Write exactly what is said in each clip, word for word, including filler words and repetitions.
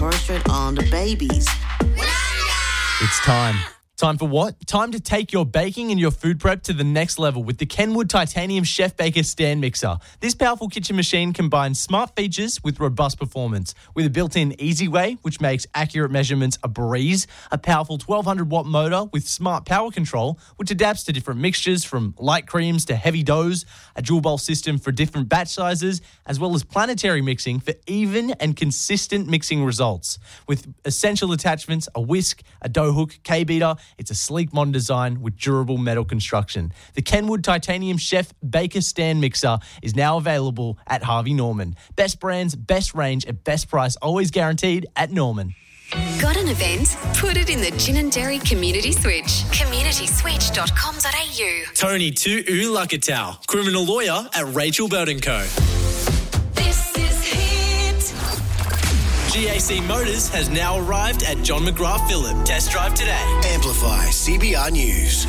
concentrate on the babies. It's time. Time for what? Time to take your baking and your food prep to the next level with the Kenwood Titanium Chef Baker Stand Mixer. This powerful kitchen machine combines smart features with robust performance with a built-in Easy Way, which makes accurate measurements a breeze, a powerful twelve hundred watt motor with smart power control, which adapts to different mixtures from light creams to heavy doughs, a dual bowl system for different batch sizes, as well as planetary mixing for even and consistent mixing results. With essential attachments, a whisk, a dough hook, K-beater, it's a sleek modern design with durable metal construction. The Kenwood Titanium Chef Baker Stand Mixer is now available at Harvey Norman. Best brands, best range, and best price always guaranteed at Norman. Got an event? Put it in the Gin and Dairy Community Switch. community switch dot com dot a u. Tony Tu Ulakatau, criminal lawyer at Rachel Burton Co. This is Hit. G A C Motors has now arrived at John McGrath Phillip. Test drive today. Amplify C B R News.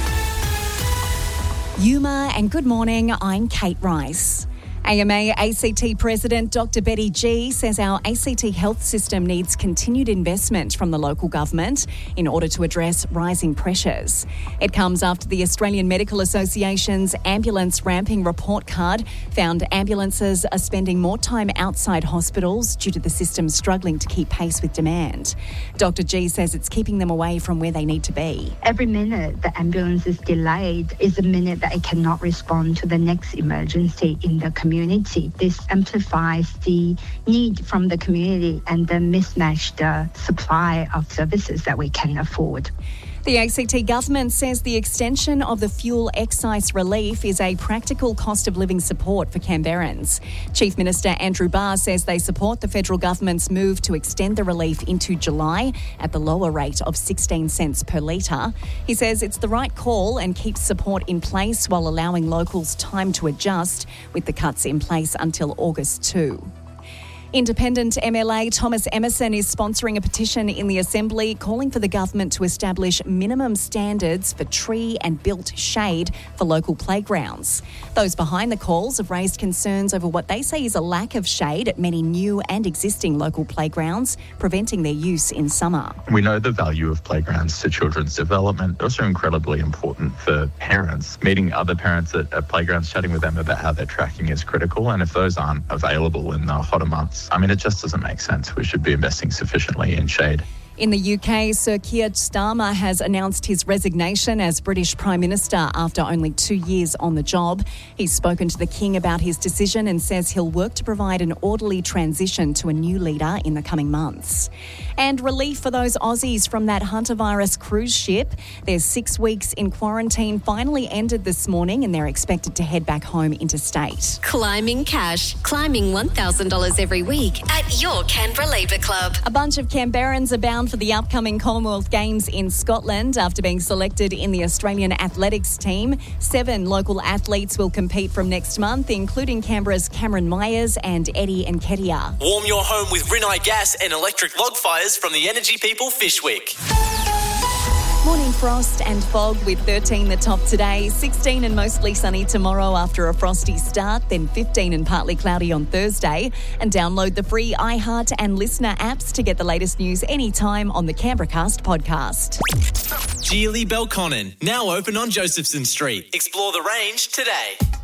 Yuma and good morning, I'm Kate Rice. A M A A C T President Doctor Betty Gee says our A C T health system needs continued investment from the local government in order to address rising pressures. It comes after the Australian Medical Association's ambulance ramping report card found ambulances are spending more time outside hospitals due to the system struggling to keep pace with demand. Doctor Gee says it's keeping them away from where they need to be. Every minute the ambulance is delayed is a minute that it cannot respond to the next emergency in the community. Community. This amplifies the need from the community and then mismatch the supply of services that we can afford. The A C T government says the extension of the fuel excise relief is a practical cost of living support for Canberrans. Chief Minister Andrew Barr says they support the federal government's move to extend the relief into July at the lower rate of sixteen cents per litre. He says it's the right call and keeps support in place while allowing locals time to adjust, with the cuts in place until August second. Independent M L A Thomas Emerson is sponsoring a petition in the Assembly calling for the government to establish minimum standards for tree and built shade for local playgrounds. Those behind the calls have raised concerns over what they say is a lack of shade at many new and existing local playgrounds, preventing their use in summer. We know the value of playgrounds to children's development. They're also incredibly important for parents. Meeting other parents at, at playgrounds, chatting with them about how they're tracking is critical, and if those aren't available in the hotter months, I mean, it just doesn't make sense. We should be investing sufficiently in shade. In the U K, Sir Keir Starmer has announced his resignation as British Prime Minister after only two years on the job. He's spoken to the King about his decision and says he'll work to provide an orderly transition to a new leader in the coming months. And relief for those Aussies from that hantavirus cruise ship. Their six weeks in quarantine finally ended this morning and they're expected to head back home interstate. Climbing cash. Climbing one thousand dollars every week at your Canberra Labour Club. A bunch of Canberrans are bound for the upcoming Commonwealth Games in Scotland after being selected in the Australian athletics team. Seven local athletes will compete from next month, including Canberra's Cameron Myers and Eddie Nketiah. Warm your home with Rinnai gas and electric log fires from the Energy People Fishwick. Morning frost and fog with thirteen the top today, sixteen and mostly sunny tomorrow after a frosty start, then fifteen and partly cloudy on Thursday. And download the free iHeart and Listener apps to get the latest news anytime on the Canberracast podcast. Geely Belconnen, now open on Josephson Street. Explore the range today.